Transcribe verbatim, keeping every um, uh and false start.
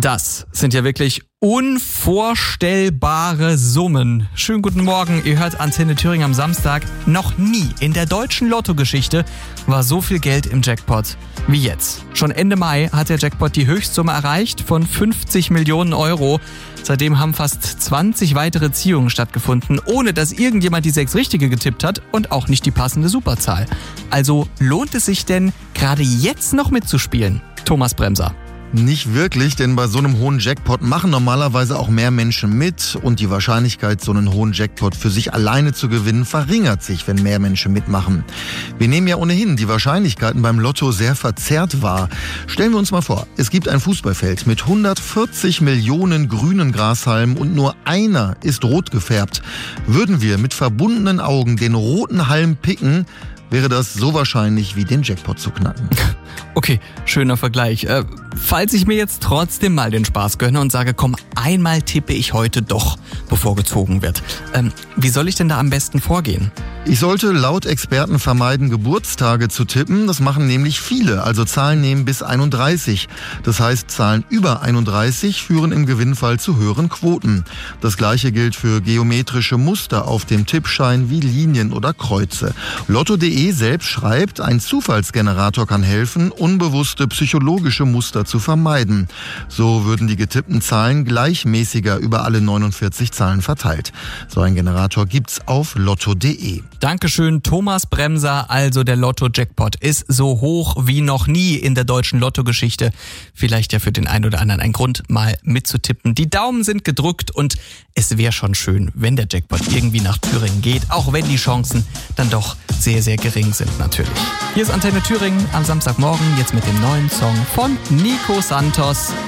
Das sind ja wirklich unvorstellbare Summen. Schönen guten Morgen, ihr hört Antenne Thüringen am Samstag. Noch nie in der deutschen Lottogeschichte war so viel Geld im Jackpot wie jetzt. Schon Ende Mai hat der Jackpot die Höchstsumme erreicht von fünfzig Millionen Euro. Seitdem haben fast zwanzig weitere Ziehungen stattgefunden, ohne dass irgendjemand die sechs Richtige getippt hat und auch nicht die passende Superzahl. Also lohnt es sich denn, gerade jetzt noch mitzuspielen? Thomas Bremser. Nicht wirklich, denn bei so einem hohen Jackpot machen normalerweise auch mehr Menschen mit und die Wahrscheinlichkeit, so einen hohen Jackpot für sich alleine zu gewinnen, verringert sich, wenn mehr Menschen mitmachen. Wir nehmen ja ohnehin die Wahrscheinlichkeiten beim Lotto sehr verzerrt wahr. Stellen wir uns mal vor, es gibt ein Fußballfeld mit hundertvierzig Millionen grünen Grashalmen und nur einer ist rot gefärbt. Würden wir mit verbundenen Augen den roten Halm picken, wäre das so wahrscheinlich wie den Jackpot zu knacken. Okay, schöner Vergleich. Äh, falls ich mir jetzt trotzdem mal den Spaß gönne und sage, komm, einmal tippe ich heute doch, bevor gezogen wird. Ähm, wie soll ich denn da am besten vorgehen? Ich sollte laut Experten vermeiden, Geburtstage zu tippen. Das machen nämlich viele, also Zahlen nehmen bis einunddreißig. Das heißt, Zahlen über einunddreißig führen im Gewinnfall zu höheren Quoten. Das gleiche gilt für geometrische Muster auf dem Tippschein wie Linien oder Kreuze. Lotto punkt de selbst schreibt, ein Zufallsgenerator kann helfen, unbewusste psychologische Muster zu vermeiden. So würden die getippten Zahlen gleichmäßiger über alle neunundvierzig Zahlen verteilt. So ein Generator gibt's auf Lotto punkt de. Dankeschön, Thomas Bremser. Also der Lotto-Jackpot ist so hoch wie noch nie in der deutschen Lottogeschichte. Vielleicht ja für den einen oder anderen ein Grund, mal mitzutippen. Die Daumen sind gedrückt und es wäre schon schön, wenn der Jackpot irgendwie nach Thüringen geht, auch wenn die Chancen dann doch sehr, sehr gering sind natürlich. Hier ist Antenne Thüringen am Samstagmorgen, jetzt mit dem neuen Song von Nico Santos.